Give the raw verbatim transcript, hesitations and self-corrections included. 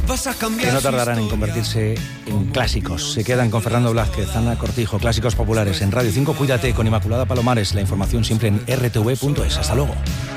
vas a cambiar. Que no tardarán en convertirse en clásicos. Se quedan con Fernando Blázquez, Ana Cortijo, Clásicos Populares en Radio cinco. Cuídate, con Inmaculada Palomares. La información siempre en r t v punto es. Hasta luego.